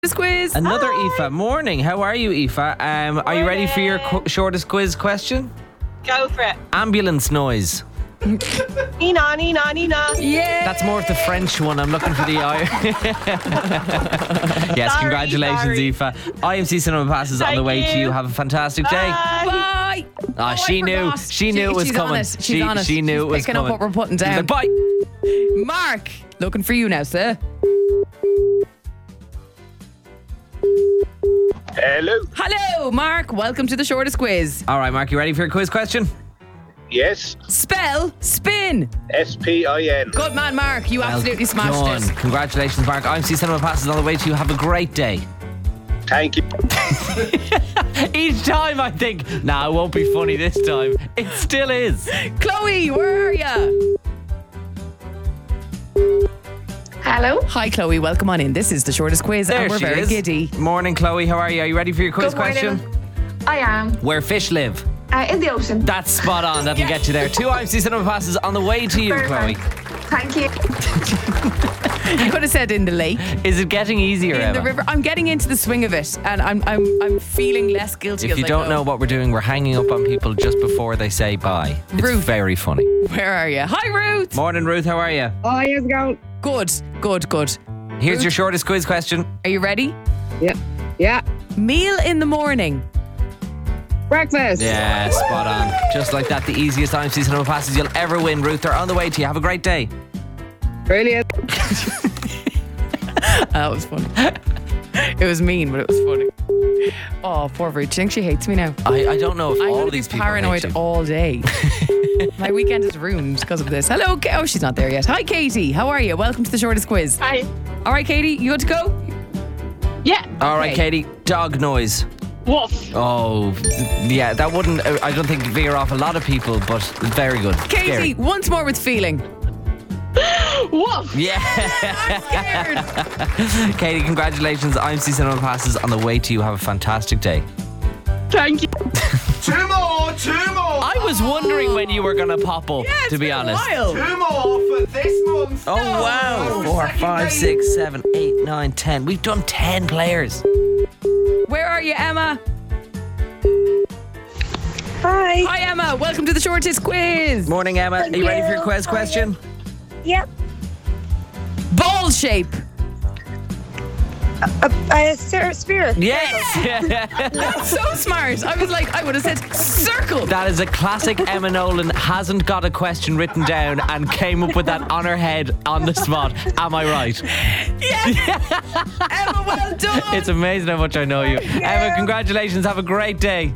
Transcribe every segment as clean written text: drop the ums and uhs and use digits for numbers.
Quiz. Another Aoife. Morning. How are you, Aoife? Are you ready for your shortest quiz question? Go for it. Ambulance noise. Nina, Nina, Nina. Yeah. That's more of the French one. I'm looking for the I. Yes, congratulations, Aoife. IMC Cinema passes on the way to you. Have a fantastic day. Bye. Oh, she knew. She knew it was she's coming. Honest. She's honest. She knew She's it was picking coming. up what we're putting down. She's like, bye. Mark, looking for you now, sir. Hello, Mark. Welcome to the shortest quiz. All right, Mark, you ready for your quiz question? Yes. Spell spin. S-P-I-N. Good man, Mark. You absolutely smashed Done. it. Congratulations, Mark. IMC Cinema passes on the way to you. Have a great day. Thank you. Each time I think, nah, it won't be funny this time. It still is. Chloe, where are you? Hello. Hi, Chloe. Welcome on in. This is the shortest quiz, There and we're she very is. giddy. Morning, Chloe. How are you? Are you ready for your quiz Good morning. question? I am. Where fish live. In the ocean. That's spot on. That'll get you there. 2 IMC Cinema passes on the way to you, Chloe. Perfect. Thank you. You could have said in the lake, Is it getting easier, in Emma? the river. I'm getting into the swing of it, and I'm feeling less guilty. If as you I don't go. know what we're doing, we're hanging up on people just before they say bye. It's Ruth. very funny. Where are you? Hi, Ruth. Morning, Ruth. How are you? Oh, how's it going? Good. Here's Ruth. your shortest quiz question. Are you ready? Yeah. Meal in the morning. Breakfast. Yeah, spot on. Just like that, the easiest IMC Cinema passes you'll ever win, Ruth. They're on the way to you. Have a great day. Brilliant. That was funny. It was mean, but it was funny. Oh, poor Ruth. Do you think she hates me now? I don't know if I'm all going of to be these people paranoid hate you. all day. My weekend is ruined because of this. Hello. Oh, she's not there yet. Hi, Katie. How are you? Welcome to the shortest quiz. Hi. All right, Katie, you good to go? Yeah. All right, Okay. Katie. Dog noise. Woof. Oh, yeah. That wouldn't, I don't think, veer off a lot of people, but very good. Katie, Scary. once more with feeling. Woof. Yeah. I'm scared. Katie, congratulations. IMC Cinema passes on the way to you. Have a fantastic day. Thank you. Two more. I was wondering when you were going to pop up, Yeah, it's to be been a honest. while. Two more for this month. Oh, wow. 4, 5, 6, 7, 8, 9, 10. We've done 10 players. Where are you, Emma? Hi. Hi, Emma. Welcome to the shortest quiz. Morning, Emma. Are you ready for your quiz question? Yep. Ball shape. A spirit. Yes. So smart. I was like, I would have said circle. That is a classic. Emma Nolan hasn't got a question written down and came up with that on her head on the spot. Am I right? Yes. Emma, well done. It's amazing how much I know you. Emma, congratulations. Have a great day.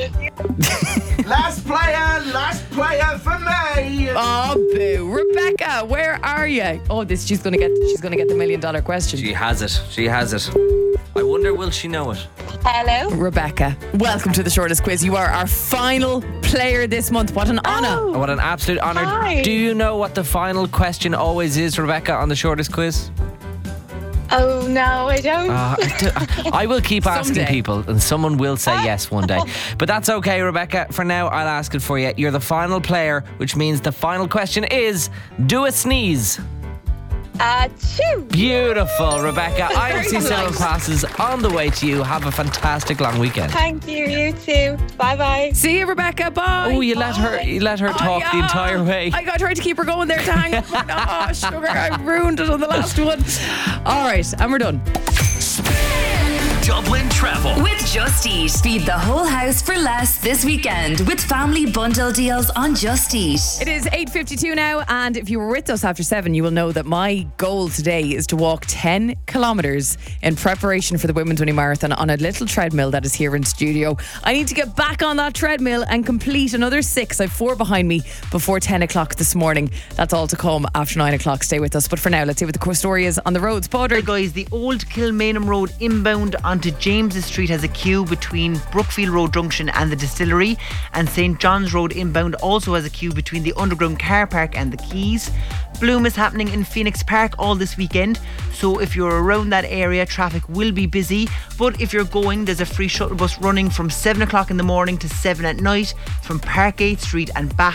Last player for me. Oh, boo. Rebecca, where are you? Oh, she's gonna get the $1 million question. She has it. I wonder, will she know it? Hello. Rebecca, welcome to the shortest quiz. You are our final player this month. What an honour. What an absolute honour. Hi. Do you know what the final question always is, Rebecca, on the shortest quiz? Oh, no, I don't. I will keep asking Someday. people and someone will say yes one day. But that's okay, Rebecca. For now, I'll ask it for you. You're the final player, which means the final question is, do a sneeze. Two. Beautiful, Rebecca. IMC Very Cinema nice. passes on the way to you. Have a fantastic long weekond. Thank you. You too. Bye-bye. See you, Rebecca. Bye. Oh, you let her talk the entire way. I tried to keep her going there to hang up. Oh, sugar, I ruined it on the last one. All right, and we're done. Dublin Travel. With Just Eat. Feed the whole house for less this weekend with family bundle deals on Just Eat. It is 8:52 now, and if you were with us after 7, you will know that my goal today is to walk 10 kilometres in preparation for the Women's Winning Marathon on a little treadmill that is here in studio. I need to get back on that treadmill and complete another 6. I've 4 behind me before 10 o'clock this morning. That's all to come after 9 o'clock. Stay with us. But for now, let's see what the core story is on the roads. Hi Padraig. guys, the old Kilmainham Road inbound onto James's Street has a queue between Brookfield Road Junction and the Distillery, and St John's Road inbound also has a queue between the underground car park and the Quays. Bloom is happening in Phoenix Park all this weekend, so if you're around that area, traffic will be busy, but if you're going, there's a free shuttle bus running from 7 o'clock in the morning to 7 at night from Parkgate Street and back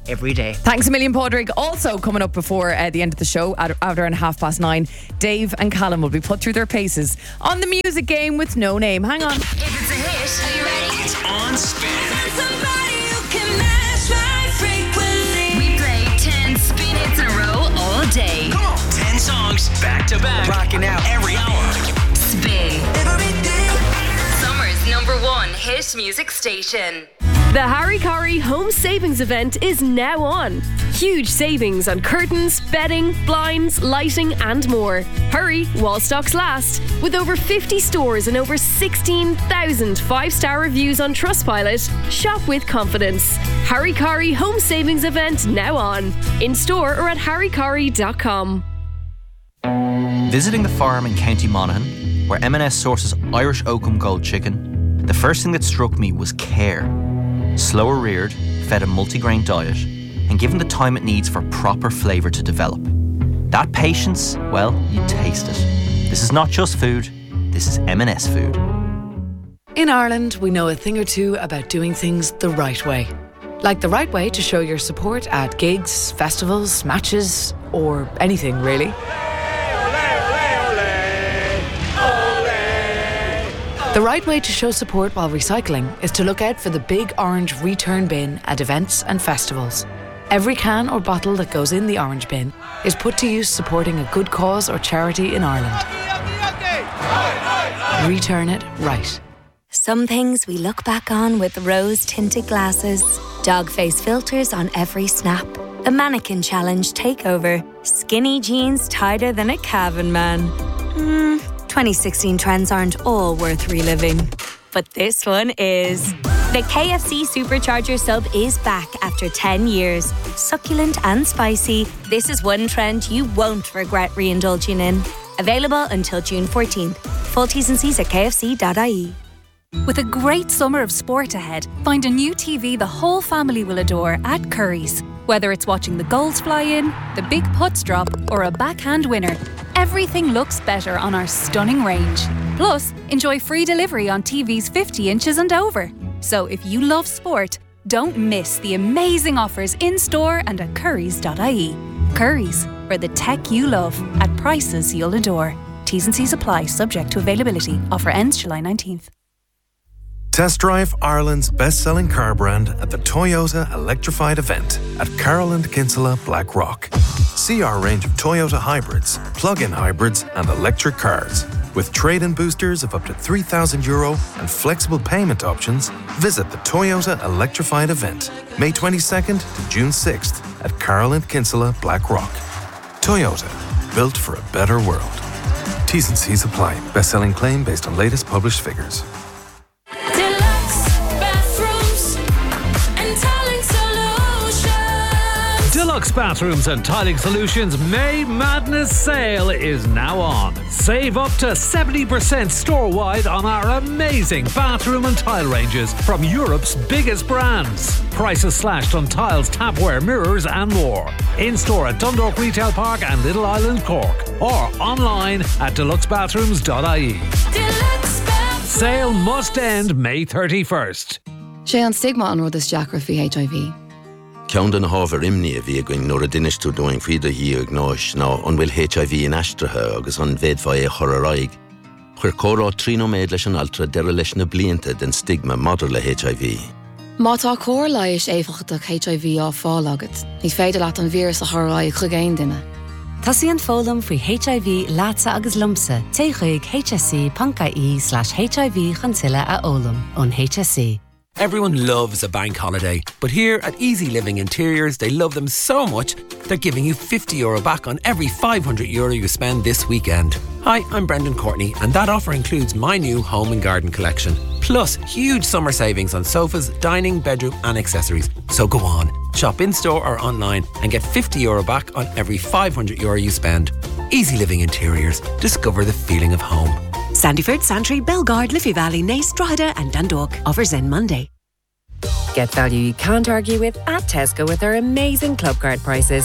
every day. Thanks a million, Padraig. Also coming up before the end of the show, at around 9:30, Dave and Callum will be put through their paces on the music game with no name. Hang on. If it's a hit, are you ready? It's on Spin. Somebody who can match my frequency. We play 10 spin hits in a row all day. Come on. 10 songs back to back. Rocking out every hour. Spin. Summer's #1 hit music station. The Harry Corrie Home Savings Event is now on. Huge savings on curtains, bedding, blinds, lighting and more. Hurry while stocks last. With over 50 stores and over 16,000 5-star reviews on Trustpilot, shop with confidence. Harry Corrie Home Savings Event now on. In store or at harrycorrie.com. Visiting the farm in County Monaghan, where M&S sources Irish Oakham Gold chicken, the first thing that struck me was care. Slower reared, fed a multigrain diet, and given the time it needs for proper flavour to develop. That patience, well, you taste it. This is not just food, this is M&S food. In Ireland, we know a thing or two about doing things the right way. Like the right way to show your support at gigs, festivals, matches, or anything really. The right way to show support while recycling is to look out for the big orange return bin at events and festivals. Every can or bottle that goes in the orange bin is put to use supporting a good cause or charity in Ireland. Return it right. Some things we look back on with rose-tinted glasses. Dog face filters on every snap. A mannequin challenge takeover. Skinny jeans tighter than a Cavan man. 2016 trends aren't all worth reliving. But this one is. The KFC Supercharger sub is back after 10 years. Succulent and spicy, this is one trend you won't regret re-indulging in. Available until June 14th. Full T's and C's at kfc.ie. With a great summer of sport ahead, find a new TV the whole family will adore at Curry's. Whether it's watching the goals fly in, the big putts drop, or a backhand winner, everything looks better on our stunning range. Plus, enjoy free delivery on TVs 50 inches and over. So if you love sport, don't miss the amazing offers in-store and at currys.ie. Currys, for the tech you love, at prices you'll adore. T's and C's apply, subject to availability. Offer ends July 19th. Test drive Ireland's best-selling car brand at the Toyota Electrified event at Carroll and Kinsella Blackrock. See our range of Toyota hybrids, plug-in hybrids and electric cars. With trade-in boosters of up to €3,000 and flexible payment options, visit the Toyota Electrified event, May 22nd to June 6th at Carroll and Kinsella Blackrock. Toyota, built for a better world. T's and C's apply. Best-selling claim based on latest published figures. Deluxe Bathrooms and Tiling Solutions May Madness Sale is now on. Save up to 70% store-wide on our amazing bathroom and tile ranges from Europe's biggest brands. Prices slashed on tiles, tapware, mirrors and more. In-store at Dundalk Retail Park and Little Island, Cork. Or online at deluxebathrooms.ie. Sale must end May 31st. Sé an stigma an rud is deacra fi HIV. Ceann den hábhar imní a bhí going nuair a duinisteú doing faoide hí ag náis ná an bhfuil HIV in aistrithe agus an bhéadfá é chur ar aghaidh. Chuir córá trínoméid leis an altra deire leis na blianta den stigma madidir le HIV. Má tá cór leighis éifeachtach HIV á fáil agat, ní féidir leat an vírus a chur aghaidh chu géin duine. Tasíonn fólam faoi HIV lása agus lumsa té chuig hsc.ie/HIV chuntuile a ólam ón HSC. Everyone loves a bank holiday, but here at Easy Living Interiors, they love them so much, they're giving you €50 back on every €500 you spend this weekend. Hi, I'm Brendan Courtney, and that offer includes my new home and garden collection. Plus, huge summer savings on sofas, dining, bedroom and accessories. So go on, shop in-store or online and get €50 back on every €500 you spend. Easy Living Interiors. Discover the feeling of home. Sandyford, Santry, Belgard, Liffey Valley, Naas, Drogheda and Dundalk. Offers end Monday. Get value you can't argue with at Tesco with our amazing club card prices.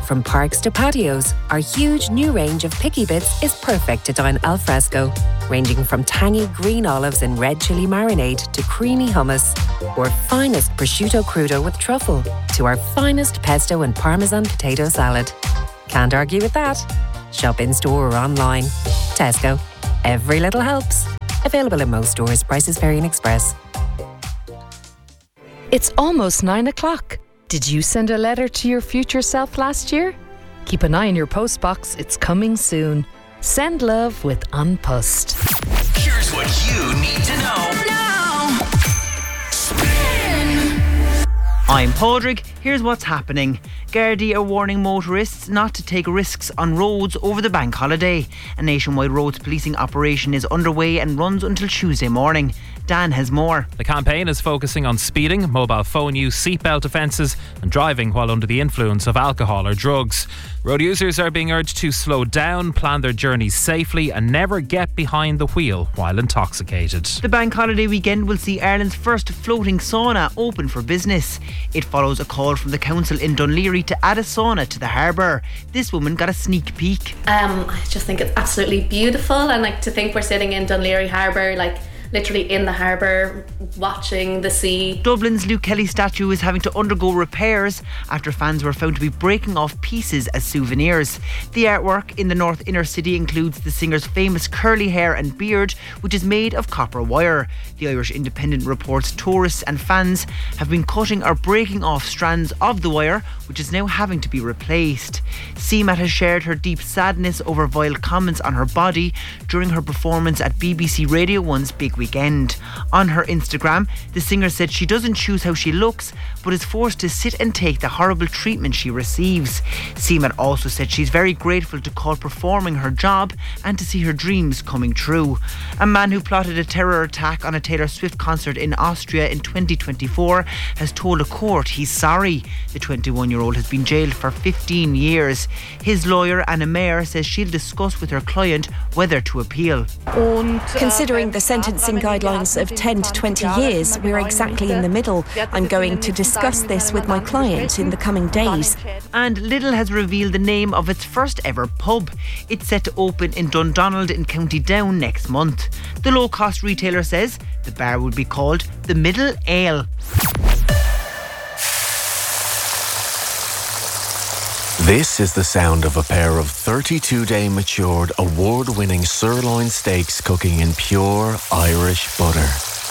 From parks to patios, our huge new range of picky bits is perfect to dine al fresco, ranging from tangy green olives and red chili marinade to creamy hummus, or finest prosciutto crudo with truffle, to our finest pesto and parmesan potato salad. Can't argue with that. Shop in store or online. Tesco. Every little helps. Available in most stores. Prices vary in Express. It's almost 9 o'clock. Did you send a letter to your future self last year? Keep an eye on your postbox. It's coming soon. Send love with Unpost. Here's what you need to know. Now. I'm Padraig. Here's what's happening. Gardaí are warning motorists not to take risks on roads over the bank holiday. A nationwide roads policing operation is underway and runs until Tuesday morning. Dan has more. The campaign is focusing on speeding, mobile phone use, seatbelt offences and driving while under the influence of alcohol or drugs. Road users are being urged to slow down, plan their journeys safely and never get behind the wheel while intoxicated. The bank holiday weekend will see Ireland's first floating sauna open for business. It follows a call from the council in Dunleary to add a sauna to the harbour. This woman got a sneak peek. I just think it's absolutely beautiful, and like to think we're sitting in Dunleary Harbour, like literally in the harbour watching the sea. Dublin's Luke Kelly statue is having to undergo repairs after fans were found to be breaking off pieces as souvenirs. The artwork in the North Inner City includes the singer's famous curly hair and beard, which is made of copper wire. The Irish Independent reports tourists and fans have been cutting or breaking off strands of the wire, which is now having to be replaced. Seamat has shared her deep sadness over vile comments on her body during her performance at BBC Radio 1's Big Weekend. On her Instagram, the singer said she doesn't choose how she looks, but is forced to sit and take the horrible treatment she receives. Seamat also said she's very grateful to call performing her job and to see her dreams coming true. A man who plotted a terror attack on a Taylor Swift concert in Austria in 2024 has told a court he's sorry. The 21-year-old has been jailed for 15 years. His lawyer, Anna Mayer, says she'll discuss with her client whether to appeal. Considering the sentencing guidelines of 10 to 20 years, we're exactly in the middle. I'm going to discuss this with my client in the coming days. And Lidl has revealed the name of its first ever pub. It's set to open in Dundonald in County Down next month. The low-cost retailer says the bar will be called the Middle Ale. This is the sound of a pair of 32-day matured, award-winning sirloin steaks cooking in pure Irish butter.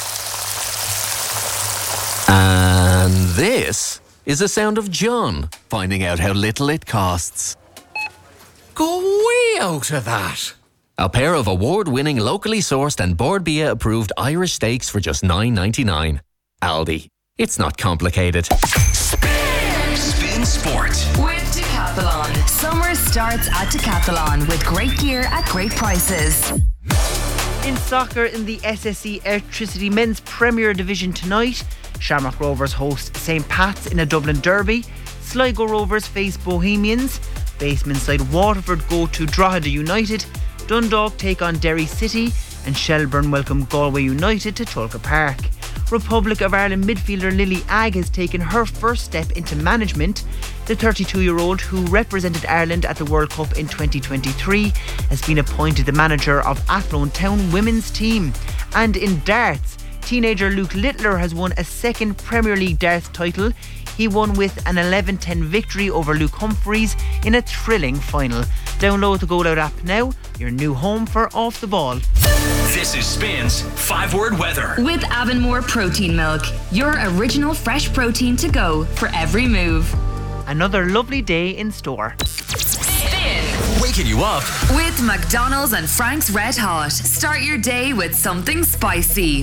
And this is the sound of John finding out how little it costs. Go way out of that! A pair of award-winning, locally sourced and Board Bia approved Irish steaks for just $9.99. Aldi. It's not complicated. Spin Sport. With Decathlon. Summer starts at Decathlon with great gear at great prices. In soccer, in the SSE Electricity Men's Premier Division tonight, Shamrock Rovers host St. Pat's in a Dublin derby. Sligo Rovers face Bohemians. Baseman side Waterford go to Drogheda United. Dundalk take on Derry City. And Shelburne welcome Galway United to Tulka Park. Republic of Ireland midfielder Lily Agg has taken her first step into management. The 32-year-old, who represented Ireland at the World Cup in 2023, has been appointed the manager of Athlone Town women's team. And in darts, teenager Luke Littler has won a second Premier League darts title. He won with an 11-10 victory over Luke Humphreys in a thrilling final. Download the Go Loud app now, your new home for Off the Ball. This is Spin's 5-word weather. With Avonmore Protein Milk, your original fresh protein to go for every move. Another lovely day in store. Spin. Waking you up. With McDonald's and Frank's Red Hot. Start your day with something spicy.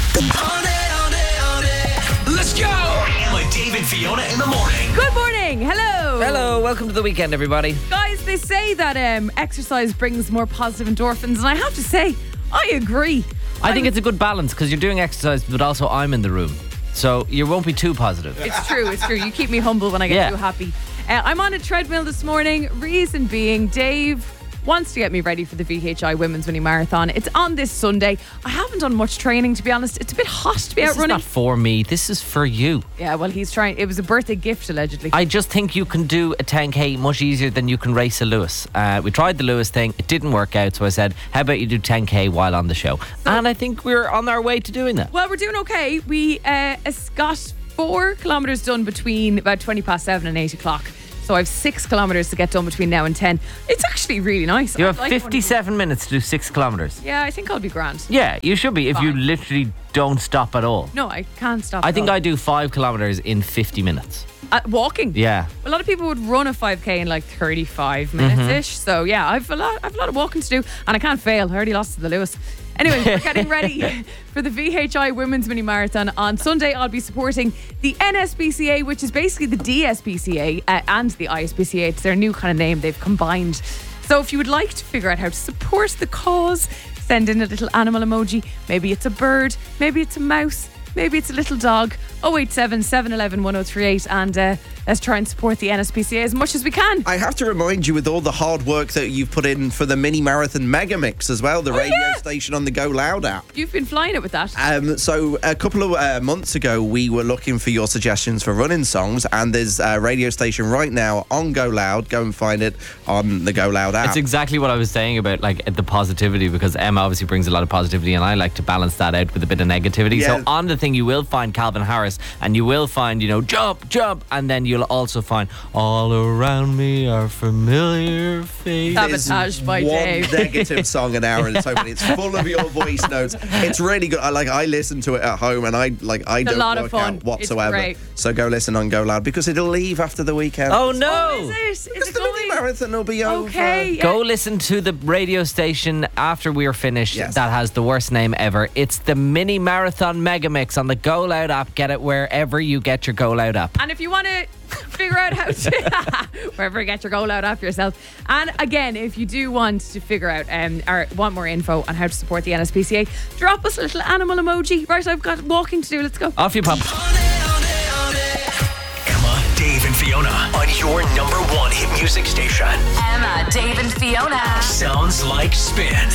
Let's go! With Dave and Fiona in the morning. Good morning. Hello. Hello. Welcome to the weekend, everybody. Guys, they say that exercise brings more positive endorphins, and I have to say, I agree. I think it's a good balance because you're doing exercise, but also I'm in the room. So you won't be too positive. It's true. You keep me humble when I get too happy. I'm on a treadmill this morning. Reason being, Dave, wants to get me ready for the VHI Women's Mini Marathon. It's on this Sunday. I haven't done much training, to be honest. It's a bit hot to be out running. This is not for me. This is for you. Yeah, well, he's trying. It was a birthday gift, allegedly. I just think you can do a 10k much easier than you can race a Lewis. We tried the Lewis thing. It didn't work out. So I said, how about you do 10k while on the show? And I think we're on our way to doing that. Well, we're doing okay. We got 4 kilometres done between about 7:20 and 8 o'clock. So I have 6 kilometres to get done between now and 10. It's actually really nice. You have 57 minutes to do 6 kilometres. Yeah, I think I'll be grand. Yeah, you should be if you Fine. literally don't stop at all. No, I can't stop. I think I do 5 kilometres in 50 minutes. Walking. Yeah. A lot of people would run a 5k in like 35 minutes ish. So yeah, I've a lot of walking to do, and I can't fail. I already lost to the Lewis. Anyway, we're getting ready for the VHI Women's Mini Marathon. On Sunday, I'll be supporting the NSPCA, which is basically the DSPCA and the ISPCA. It's their new kind of name. They've combined. So if you would like to figure out how to support the cause, send in a little animal emoji. Maybe it's a bird, maybe it's a mouse, maybe it's a little dog. 087 711 1038, and let's try and support the NSPCA as much as we can. I have to remind you, with all the hard work that you've put in for the Mini Marathon Mega Mix as well, the radio station on the Go Loud app. You've been flying it with that. So a couple of months ago, we were looking for your suggestions for running songs, and there's a radio station right now on Go Loud. Go and find it on the Go Loud app. It's exactly what I was saying about like the positivity, because Emma obviously brings a lot of positivity, and I like to balance that out with a bit of negativity. Yeah. So on the thing, you will find Calvin Harris, and you will find, jump, and then you'll also find all around me are familiar faces. Sabotage by Dave. One negative song an hour, and it's open. It's full of your voice notes. It's really good. I listen to it at home, and I don't lot work of fun. out whatsoever. It's great. So go listen on Go Loud, because it'll leave after the weekend. Oh no! Is it? Is it the Mini Marathon will be over. Okay. Yeah. Go listen to the radio station after we're finished. Yes. That has the worst name ever. It's the Mini Marathon Mega Mix on the Go Loud app. Get it wherever you get your Go Loud app. And if you want to figure out how to wherever you get your Go Loud app yourself. And again, if you do want to figure out or want more info on how to support the NSPCA, drop us a little animal emoji. Right, I've got walking to do. Let's go. Off you pop. Emma, Dave and Fiona on your #1 hit music station. Emma, Dave and Fiona. Sounds like Spin.